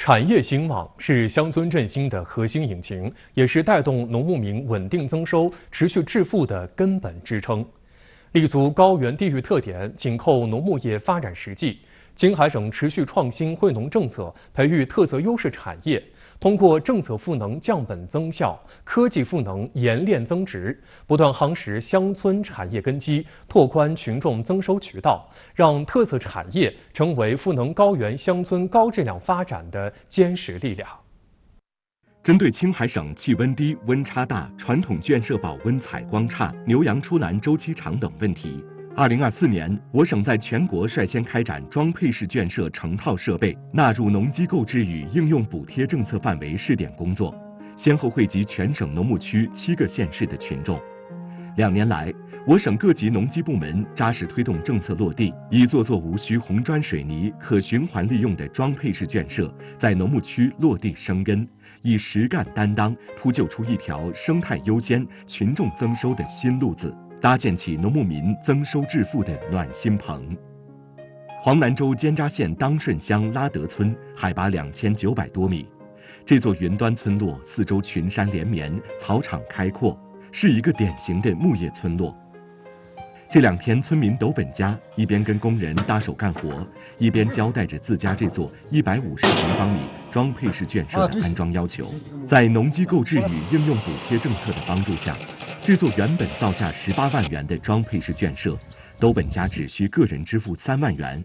产业兴旺是乡村振兴的核心引擎，也是带动农牧民稳定增收、持续致富的根本支撑。立足高原地域特点，紧扣农牧业发展实际，青海省持续创新惠农政策，培育特色优势产业，通过政策赋能降本增效、科技赋能冶炼增值，不断夯实乡村产业根基，拓宽群众增收渠道，让特色产业成为赋能高原乡村高质量发展的坚实力量。 针对青海省气温低、温差大、传统圈舍保温采光差、牛羊出栏周期长等问题，2024年，我省在全国率先开展装配式圈舍成套设备纳入农机构制与应用补贴政策范围试点工作，先后惠及全省农牧区7个县市的群众。2年来，我省各级农机部门扎实推动政策落地，一座座无需红砖水泥、可循环利用的装配式圈舍在农牧区落地生根，以实干担当铺就出一条生态优先、群众增收的新路子，搭建起农牧民增收致富的暖心棚。黄南州尖扎县当顺乡拉德村海拔2900多米，这座云端村落四周群山连绵，草场开阔，是一个典型的牧业村落。这2天，村民斗本家一边跟工人搭手干活，一边交代着自家这座150平方米装配式圈舍的安装要求。在农机构制与应用补贴政策的帮助下，这座原本造价18万元的装配式圈舍，斗本家只需个人支付3万元。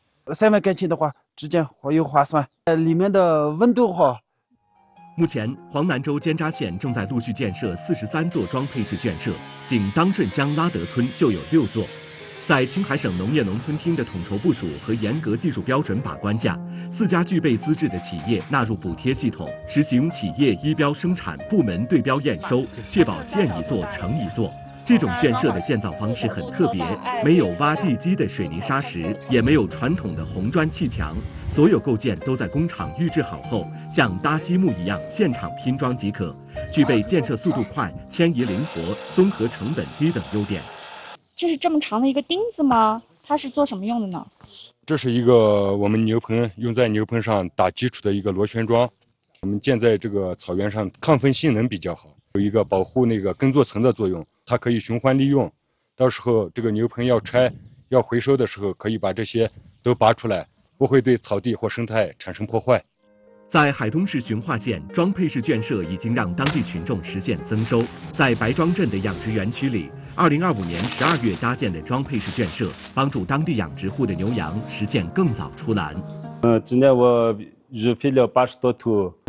3万块钱的话，直接又划算。里面的温度哈。 目前，黄南州尖扎县正在陆续建设43座装配式圈舍，仅当顺乡拉德村就有6座。在青海省农业农村厅的统筹部署和严格技术标准把关下，4家具备资质的企业纳入补贴系统，实行企业依标生产、部门对标验收，确保建一座成一座。这种圈舍的建造方式很特别，没有挖地基的水泥砂石，也没有传统的红砖砌墙，所有构件都在工厂预制好后，像搭积木一样现场拼装即可，具备建设速度快、迁移灵活、综合成本低等优点。 这是这么长的一个钉子吗？它是做什么用的呢？ 这是一个我们牛棚用在牛棚上打基础的一个螺旋桩，我们建在这个草原上，抗风性能比较好，有一个保护那个耕作层的作用。它可以循环利用，到时候这个牛棚要拆、要回收的时候，可以把这些都拔出来，不会对草地或生态产生破坏。 在海东市循化县，装配式圈舍已经让当地群众实现增收。在白庄镇的养殖园区里，2025年12月搭建的装配式圈舍，帮助当地养殖户的牛羊实现更早出栏。 今年我育肥了80多头。